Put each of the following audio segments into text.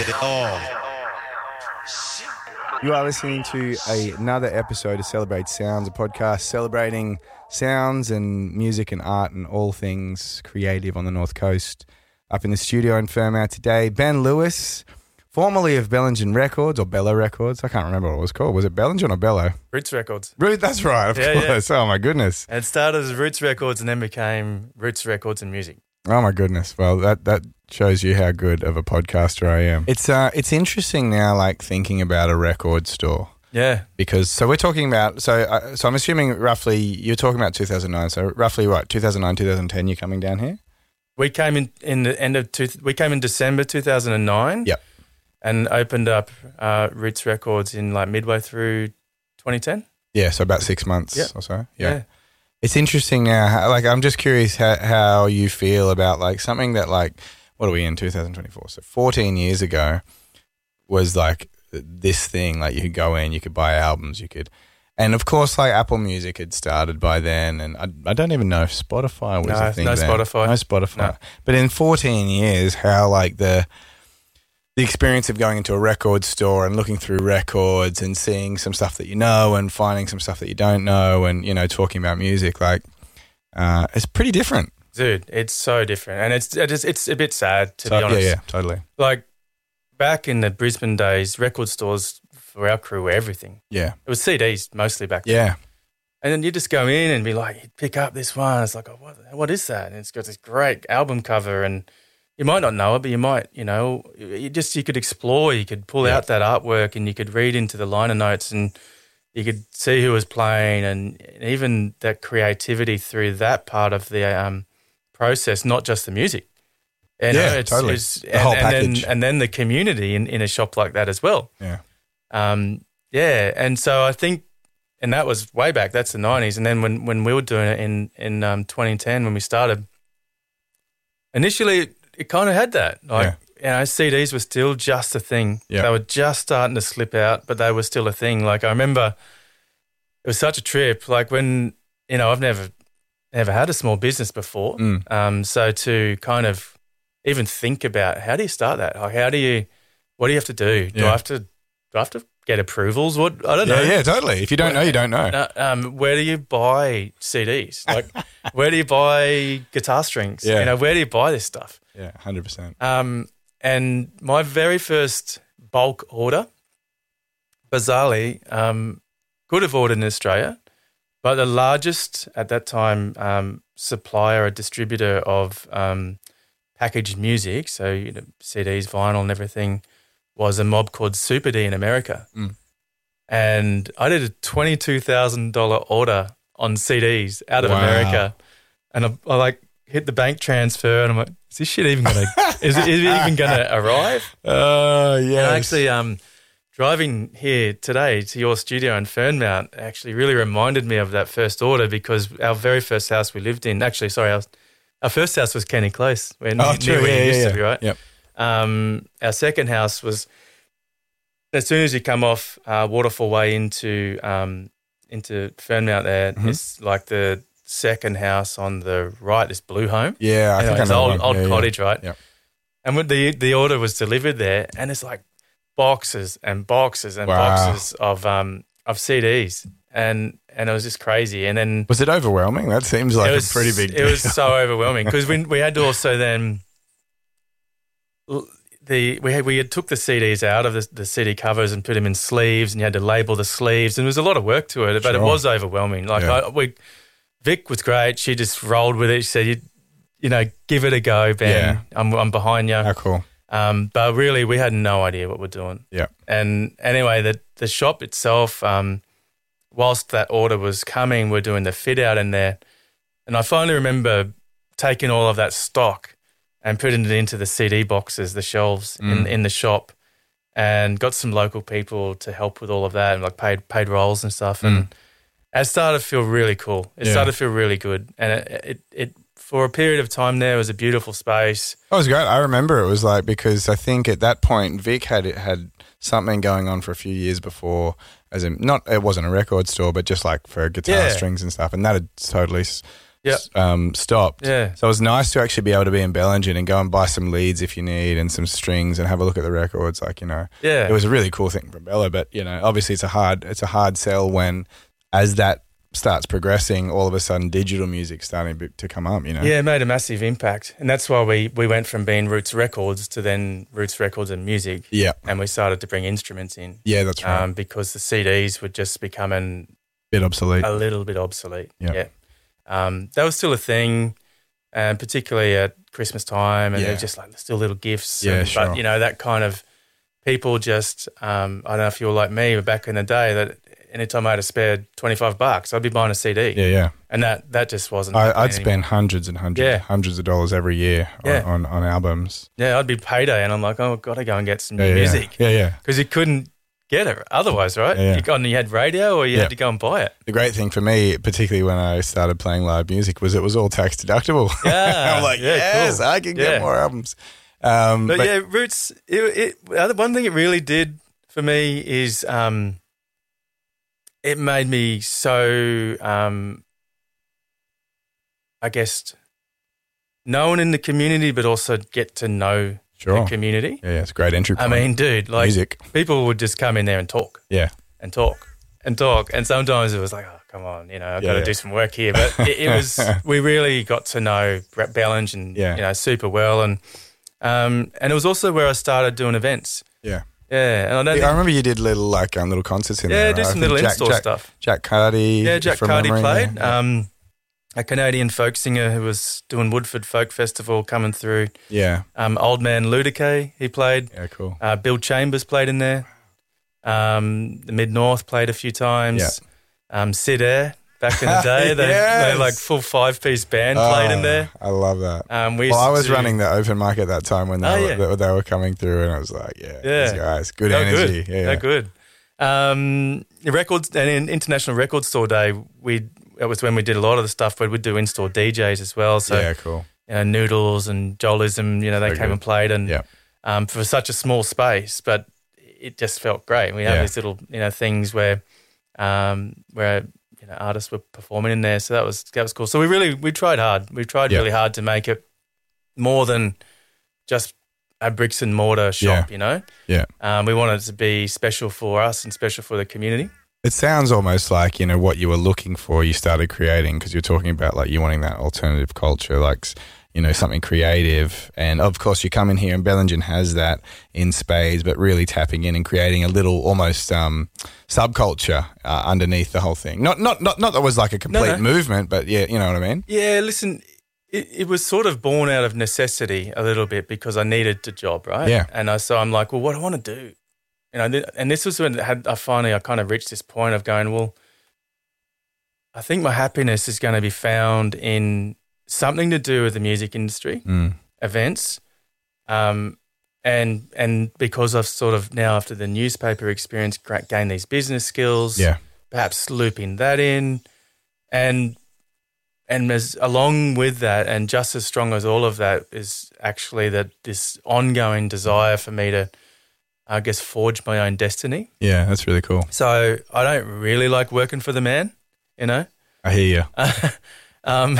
You are listening to another episode of Celebrate Sounds, a podcast celebrating sounds and music and art and all things creative on the North Coast. Up in the studio in Fairmount today, Ben Lewis, formerly of Bellingen Records or Bello Records. I can't remember what it was called. Was it Bellingen or Bello? Roots Records. That's right, of course. Yeah. Oh, my goodness. And it started as Roots Records and then became Roots Records and Music. Oh, my goodness. Well, that shows you how good of a podcaster I am. It's interesting now, like, thinking about a record store. Yeah. Because, we're talking about, so I'm assuming roughly, you're talking about 2009, so roughly what, 2009, 2010 you're coming down here? We came we came in December 2009. Yep. And opened up Roots Records in like midway through 2010. Yeah, so about 6 months or so. Yeah. It's interesting now, like I'm just curious how you feel about like something that like, what are we in 2024? So 14 years ago was like this thing, like you could go in, you could buy albums, and of course like Apple Music had started by then, and I don't even know if Spotify was a thing then. No Spotify. No. But in 14 years, how like the experience of going into a record store and looking through records and seeing some stuff that you know and finding some stuff that you don't know and, you know, talking about music, like it's pretty different. Dude, it's so different. And it's a bit sad, to be honest. Yeah, totally. Like back in the Brisbane days, record stores for our crew were everything. Yeah. It was CDs mostly back then. Yeah. And then you just go in and be like, you pick up this one. It's like, oh, what is that? And it's got this great album cover, and you might not know it, but you might, you know, you could explore, you could pull out that artwork and you could read into the liner notes and you could see who was playing, and even that creativity through that part of the process, not just the music. And, totally. The whole package. And then the community in a shop like that as well. Yeah. And so I think, and that was way back, that's the 90s. And then when we were doing it in 2010, when we started, initially it kind of had that. Like, you know, CDs were still just a thing. Yeah. They were just starting to slip out, but they were still a thing. Like I remember it was such a trip. Like when, you know, I've never had a small business before. So to kind of even think about how do you start that? Like what do you have to do? Do I have to get approvals? I don't know. Yeah, totally. If you don't know, you don't know. Where do you buy CDs? Like, where do you buy guitar strings? Yeah. You know, where do you buy this stuff? Yeah, 100%. And my very first bulk order, bizarrely, could have ordered in Australia, but the largest at that time supplier or distributor of packaged music, so you know, CDs, vinyl and everything, was a mob called Super D in America. And I did a $22,000 order on CDs out of America. And I like hit the bank transfer and I'm like, is this shit even going to, is it even going to arrive? Oh, yeah. Actually, driving here today to your studio in Fernmount actually really reminded me of that first order, because our very first house we lived in, our first house was Kenny Close. Where used to be, right? Yep. Our second house was, as soon as you come off Waterfall Way into Fernmount there, it's like the second house on the right, this blue home. Yeah, I think I know. Old cottage, right? Yeah. And when the order was delivered there, and it's like boxes and boxes and boxes of CDs, and it was just crazy. And then was it overwhelming? That seems like a pretty big deal. It was so overwhelming because we had to also then we had took the CDs out of the CD covers and put them in sleeves, and you had to label the sleeves, and there was a lot of work to it, but it was overwhelming. Like Vic was great. She just rolled with it. She said, you know, give it a go, Ben. Yeah. I'm behind you. Oh, cool. But really, we had no idea what we're doing. Yeah. And anyway, the shop itself, whilst that order was coming, we're doing the fit out in there. And I finally remember taking all of that stock and putting it into the CD boxes, the shelves in the shop, and got some local people to help with all of that, and like paid rolls and stuff. And it started to feel really cool. It started to feel really good. And it for a period of time there, it was a beautiful space. It was great. I remember it was like, because I think at that point Vic had something going on for a few years before, as in it wasn't a record store, but just like for guitar strings and stuff. And that had totally stopped. Yeah. So it was nice to actually be able to be in Bellingen and go and buy some leads if you need and some strings and have a look at the records. Like, Yeah. it was a really cool thing from Bello, but obviously it's a hard sell when, as that starts progressing, all of a sudden digital music's starting to come up, Yeah, it made a massive impact. And that's why we went from being Roots Records to then Roots Records and Music. Yeah. And we started to bring instruments in. Yeah, that's right. Because the CDs were just becoming Bit obsolete. a little bit obsolete. Yeah. That was still a thing, and particularly at Christmas time, and Yeah. they're just like still little gifts. Yeah, sure. But that kind of people just. I don't know if you were like me, but back in the day, that anytime I had a spare $25, I'd be buying a CD. Yeah. And that just wasn't. I'd spend hundreds and hundreds, Yeah. hundreds of dollars every year on albums. Yeah, I'd be payday, and I'm like, oh, I've got to go and get some new Yeah, music. Yeah. Because you couldn't get it otherwise, right? Yeah. You had radio, or you had to go and buy it. The great thing for me, particularly when I started playing live music, was it was all tax deductible. Yeah. I'm like, yes, cool. I can get more albums. But yeah, Roots. One thing it really did for me is it made me so, I guess, known in the community, but also get to know the community. Yeah, it's a great entry point. I mean, dude, like music. People would just come in there and talk. Yeah. And talk. And talk. And sometimes it was like, oh, come on, I've got to do some work here. But it was, we really got to know Brett Bellingen, super well. And it was also where I started doing events. Yeah. Yeah. And I remember you did little concerts in there. Yeah, do some little in-store stuff. Jack Carty. Yeah, Jack Carty played. Yeah. A Canadian folk singer who was doing Woodford Folk Festival coming through. Yeah. Old Man Ludacay, he played. Yeah, cool. Bill Chambers played in there. The Mid-North played a few times. Yeah. Sid Air, back in the day. They like full 5-piece band played in there. I love that. I was running the open mic at that time when they were coming through, and I was like, these guys, good energy. Good. They're good. The records and in International Record Store Day, that was when we did a lot of the stuff where we'd do in-store DJs as well. So, yeah, cool. Noodles and Jolism, they came and played, and for such a small space, but it just felt great. We had these little, things where artists were performing in there, so that was cool. So we tried hard. We tried really hard to make it more than just a bricks and mortar shop. Yeah. We wanted it to be special for us and special for the community. It sounds almost like, what you were looking for, you started creating, because you're talking about like you wanting that alternative culture, like, something creative. And of course you come in here and Bellingen has that in spades, but really tapping in and creating a little almost subculture underneath the whole thing. Not that it was like a complete movement, but yeah, you know what I mean? Yeah, listen, it was sort of born out of necessity a little bit because I needed a job, right? Yeah. And so I'm like, well, what do I want to do? And this was when I kind of reached this point of going, well, I think my happiness is going to be found in something to do with the music industry, events, and because I've sort of now after the newspaper experience gained these business skills, perhaps looping that in, and as along with that, and just as strong as all of that is actually that this ongoing desire for me to, I guess, forge my own destiny. Yeah, that's really cool. So I don't really like working for the man, I hear you.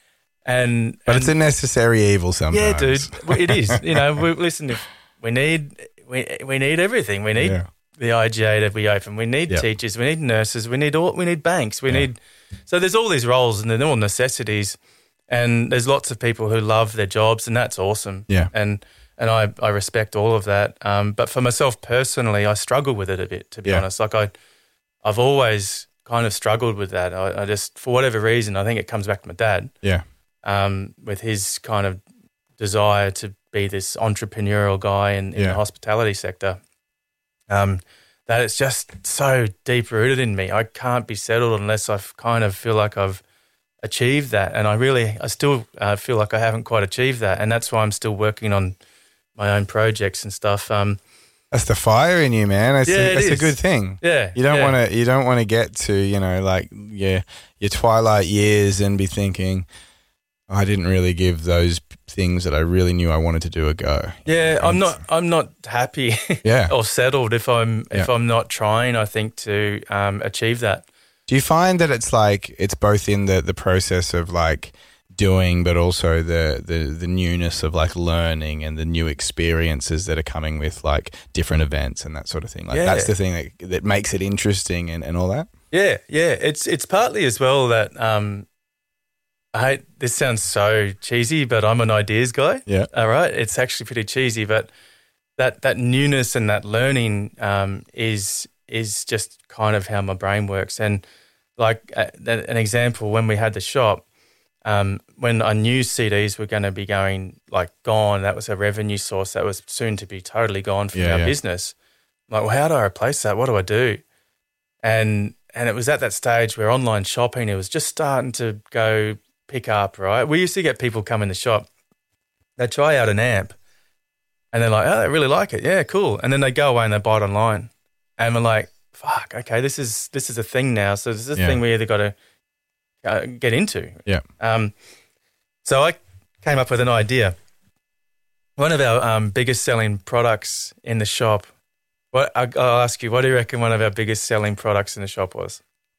But it's a necessary evil sometimes. Yeah, dude, it is. Listen, if we need everything. We need the IGA to be open. We need teachers. We need nurses. We need banks. We need. So there's all these roles, and they're all necessities. And there's lots of people who love their jobs, and that's awesome. Yeah. And I respect all of that. But for myself personally, I struggle with it a bit, to be honest. Like I've always kind of struggled with that. I just, for whatever reason, I think it comes back to my dad. Yeah. With his kind of desire to be this entrepreneurial guy in the hospitality sector, that it's just so deep-rooted in me. I can't be settled unless I kind of feel like I've achieved that. And I still feel like I haven't quite achieved that. And that's why I'm still working on my own projects and stuff. That's the fire in you, man. That's a good thing. Yeah. You don't want to get to, your twilight years and be thinking, I didn't really give those things that I really knew I wanted to do a go. Yeah, I'm not happy or settled if I'm not trying, I think, to achieve that. Do you find that it's like it's both in the process of like doing, but also the newness of like learning and the new experiences that are coming with like different events and that sort of thing? Like that's the thing that makes it interesting and all that? Yeah. It's partly as well that this sounds so cheesy, but I'm an ideas guy. Yeah. All right. It's actually pretty cheesy, but that newness and that learning is just kind of how my brain works. And like an example, when we had the shop, when I knew CDs were going to be gone, that was a revenue source that was soon to be totally gone from our business. I'm like, well, how do I replace that? What do I do? And it was at that stage where online shopping, it was just starting to go pick up, right? We used to get people come in the shop, they try out an amp and they're like, oh, I really like it. Yeah, cool. And then they go away and they buy it online. And we're like, fuck, okay, this is a thing now. So this is a thing we either got to get into. Yeah. So I came up with an idea. One of our biggest selling products in the shop, I'll ask you, what do you reckon one of our biggest selling products in the shop was?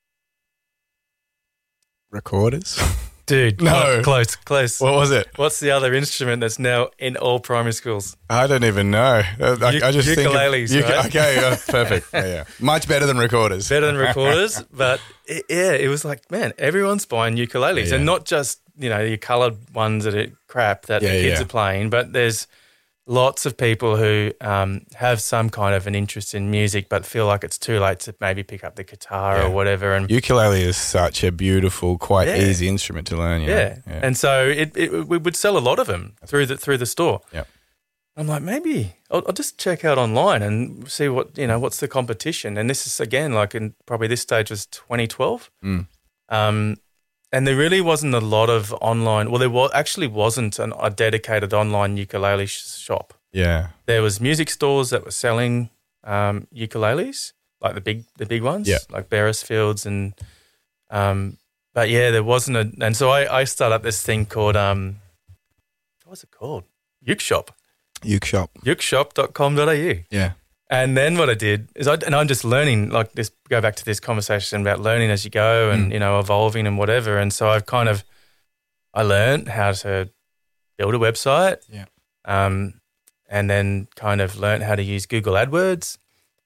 Recorders? Dude, no. Close. What was it? What's the other instrument that's now in all primary schools? I don't even know. I just ukuleles, think right? Okay, perfect. Yeah. Much better than recorders. Better than recorders, but it was like, man, everyone's buying ukuleles, and not just your coloured ones that are crap that the kids are playing, but there's lots of people who have some kind of an interest in music but feel like it's too late to maybe pick up the guitar or whatever. And ukulele is such a beautiful, quite easy instrument to learn. Yeah. And so we would sell a lot of them through the store. Yeah. I'm like, maybe I'll just check out online and see what's the competition. And this is again probably this stage was 2012. And there really wasn't a lot of online. Well, actually wasn't a dedicated online ukulele shop. Yeah, there was music stores that were selling ukuleles, like the big ones, like Beresfield's and. But yeah, there wasn't and so I started up this thing called what was it called? Uke Shop. Ukeshop.com.au. Yeah. And then what I did is I'm just learning, like this, go back to this conversation about learning as you go and, evolving and whatever. And so I learned how to build a website. Yeah. And then kind of learned how to use Google AdWords.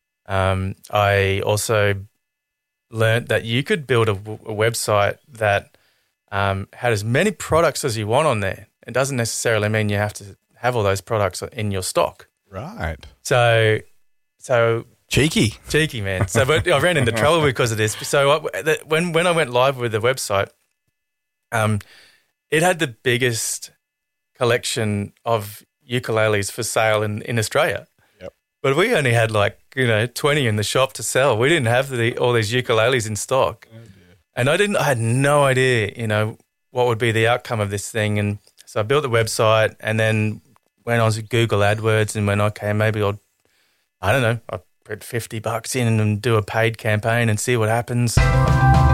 I also learned that you could build a website that had as many products as you want on there. It doesn't necessarily mean you have to have all those products in your stock. Right. So cheeky, man. So but I ran into trouble because of this. So when I went live with the website, it had the biggest collection of ukuleles for sale in Australia. Yep. But we only had 20 in the shop to sell. We didn't have all these ukuleles in stock. Oh dear. And I had no idea, what would be the outcome of this thing. And so I built the website and then went on to Google AdWords and went, okay, maybe I'll put $50 in and do a paid campaign and see what happens.